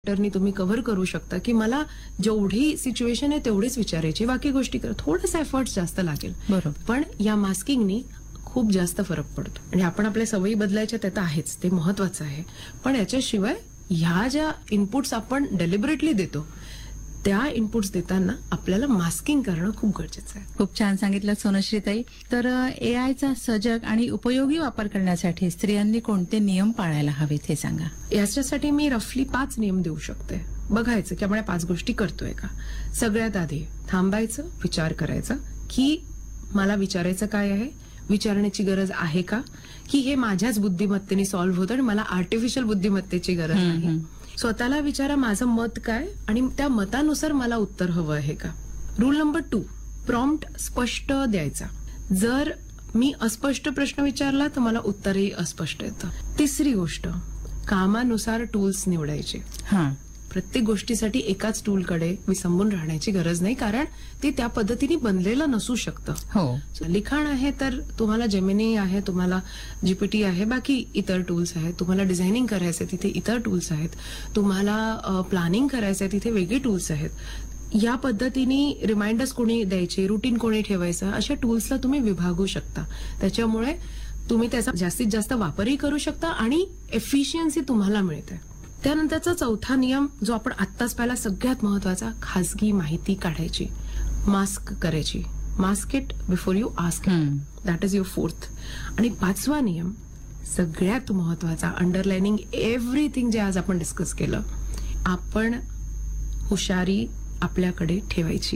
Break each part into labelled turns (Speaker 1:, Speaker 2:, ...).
Speaker 1: टरनी तुम्ही कव्हर करू शकता की मला जेवढी सिच्युएशन आहे तेवढीच विचारायची, बाकी गोष्टी कर. थोडासा एफर्ट जास्त लागेल,
Speaker 2: बरोबर.
Speaker 1: पण या मास्किंगनी खूप जास्त फरक पडतो. आणि आपण आपल्या सवयी बदलायच्या ते तर आहेच, ते महत्वाचं आहे. पण याच्याशिवाय ह्या ज्या इनपुट्स आपण डेलिबरेटली देतो त्या इनपुट्स देताना आपल्याला मास्किंग करणं खूप गरजेचं आहे.
Speaker 2: खूप छान सांगितलं सोनश्रीताई. तर एआयचा सजग आणि उपयोगी वापर करण्यासाठी स्त्रियांनी कोणते नियम पाळायला हवेत हे सांगा.
Speaker 1: याच्यासाठी मी रफली 5 नियम देऊ शकते. बघायचं की आपण 5 गोष्टी करतोय का. सगळ्यात आधी थांबायचं, विचार करायचा की मला विचारायचं काय आहे, विचारण्याची गरज आहे का, की हे माझ्याच बुद्धिमत्तेने सॉल्व्ह होतं आणि मला आर्टिफिशियल बुद्धिमत्तेची गरज नाही. स्वतःला विचारा माझं मत काय आणि त्या मतानुसार मला उत्तर हवं आहे का. रूल नंबर 2, प्रॉम्प्ट स्पष्ट द्यायचा. जर मी अस्पष्ट प्रश्न विचारला तर मला उत्तरही अस्पष्ट येतं. तिसरी गोष्ट, कामानुसार टूल्स निवडायचे. प्रत्येक गोष्टीसाठी एकाच टूलकडे विसंबून राहण्याची गरज नाही, कारण ते त्या पद्धतीने बनलेलं नसू शकतं.
Speaker 2: हो,
Speaker 1: लिखाण आहे तर तुम्हाला जेमिनी आहे, तुम्हाला जीपीटी आहे, बाकी इतर टूल्स आहेत. तुम्हाला डिझायनिंग करायचं तिथे इतर टूल्स आहेत, तुम्हाला प्लॅनिंग करायचं तिथे वेगळे टूल्स आहेत. या पद्धतीने रिमाइंडर्स कोणी द्यायचे, रुटीन कोणी ठेवायचं, अशा टूल्सला तुम्ही विभागू शकता. त्याच्यामुळे तुम्ही त्याचा जास्तीत जास्त वापरही करू शकता आणि एफिशियन्सी तुम्हाला मिळते. त्यानंतरचा चौथा नियम जो आपण आत्ताच पाहिला, सगळ्यात महत्वाचा, खासगी माहिती काढायची, मास्क करायची. Mask it before you ask it. That is your 4th. आणि 5वा नियम सगळ्यात महत्वाचा, अंडरलाइनिंग एव्हरीथिंग जे आज आपण डिस्कस केलं, आपण हुशारी आपल्याकडे ठेवायची.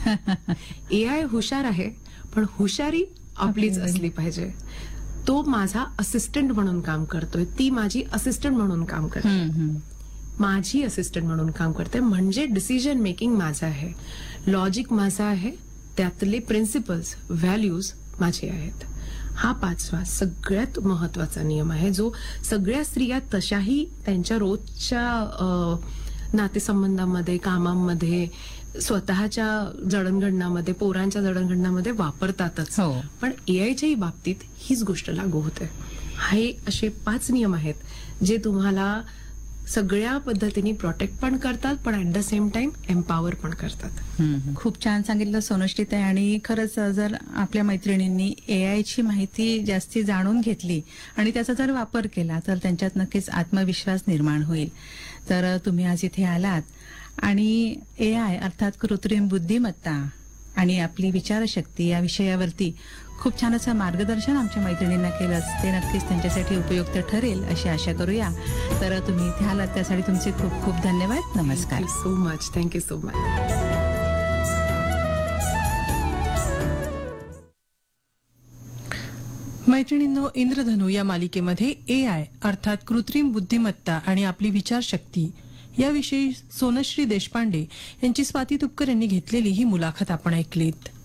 Speaker 1: एआय हुशार आहे, पण हुशारी आपलीच असली पाहिजे. तो माझा असिस्टंट म्हणून काम करतोय, ती माझी असिस्टंट म्हणून काम करते, माझी असिस्टंट म्हणून काम करते. म्हणजे डिसिजन मेकिंग माझं आहे, लॉजिक माझं आहे, त्यातले प्रिन्सिपल्स, व्हॅल्यूज माझे आहेत. हा 5वा सगळ्यात महत्वाचा नियम आहे, जो सगळ्या स्त्रिया तशाही त्यांच्या रोजच्या नातेसंबंधामध्ये, कामामध्ये, स्वतःच्या जडणघडणामध्ये, पोरांच्या जडणघडणामध्ये वापरतातच. पण एआयच्याही बाबतीत हीच गोष्ट लागू होते. हे असे 5 नियम आहेत जे तुम्हाला सगळ्या पद्धतीने प्रोटेक्ट पण करतात, पण at the same time empower पण करतात.
Speaker 2: खूप छान सांगितलं सोनश्रीताई. आणि खरंच जर आपल्या मैत्रिणींनी एआयची माहिती जास्ती जाणून घेतली आणि त्याचा जर वापर केला तर त्यांच्यात नक्कीच आत्मविश्वास निर्माण होईल. तर तुम्ही आज इथे आलात आणि एआय अर्थात कृत्रिम बुद्धिमत्ता आणि आपली विचारशक्ती या विषयावरती खूप छान असं मार्गदर्शन आमच्या मैत्रिणींना केलं, ते नक्कीच त्यांच्यासाठी उपयुक्त ठरेल अशी आशा करूया. तर तुम्ही इथे आलात त्यासाठी तुमचे खूप खूप धन्यवाद. नमस्कार.
Speaker 1: So much. Thank you so much.
Speaker 3: मैत्रिणींनो, इंद्रधनु या मालिकेमध्ये एआय अर्थात कृत्रिम बुद्धिमत्ता आणि आपली विचारशक्ती याविषयी सोनश्री देशपांडे यांची स्वाती तुपकर यांनी घेतलेली ही मुलाखत आपण ऐकलीत.